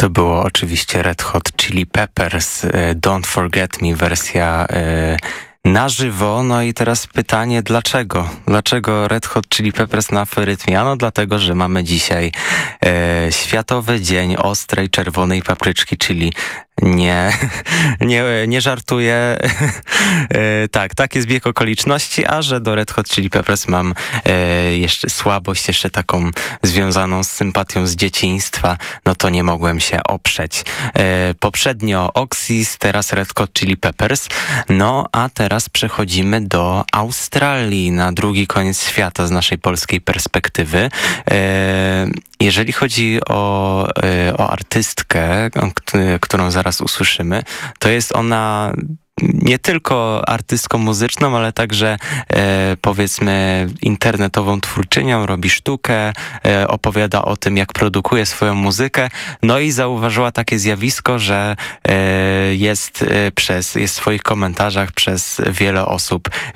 To było oczywiście Red Hot Chili Peppers, Don't Forget Me, wersja na żywo. No i teraz pytanie, dlaczego? Dlaczego Red Hot Chili Peppers na Aferytmie? Ano dlatego, że mamy dzisiaj Światowy Dzień Ostrej Czerwonej Papryczki, czyli nie żartuję. Tak, jest bieg okoliczności, a że do Red Hot Chili Peppers mam jeszcze słabość, jeszcze taką związaną z sympatią z dzieciństwa, no to nie mogłem się oprzeć. Poprzednio Oxys, teraz Red Hot Chili Peppers, no a teraz przechodzimy do Australii, na drugi koniec świata z naszej polskiej perspektywy. Jeżeli chodzi o artystkę, którą zaraz usłyszymy, to jest ona nie tylko artystką muzyczną, ale także powiedzmy internetową twórczynią, robi sztukę, opowiada o tym, jak produkuje swoją muzykę, no i zauważyła takie zjawisko, że jest w swoich komentarzach przez wiele osób